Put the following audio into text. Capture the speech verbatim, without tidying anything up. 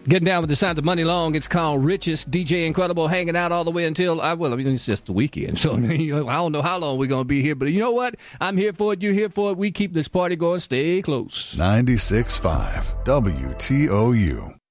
Getting down with the sound of Money Long. It's called Richest. D J Incredible hanging out all the way until, I well, I mean, it's just the weekend. So, I mean, I don't know how long we're going to be here. But you know what? I'm here for it. You're here for it. We keep this party going. Stay close. ninety-six point five W T O U.